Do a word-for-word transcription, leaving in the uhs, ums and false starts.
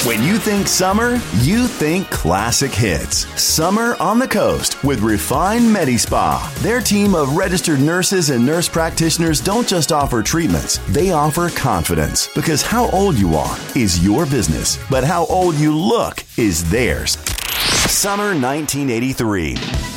When you think summer, you think classic hits. Summer on the Coast with Refine Medi-Spa. Their team of registered nurses and nurse practitioners don't just offer treatments, they offer confidence. Because how old you are is your business, but how old you look is theirs. Summer nineteen eighty-three.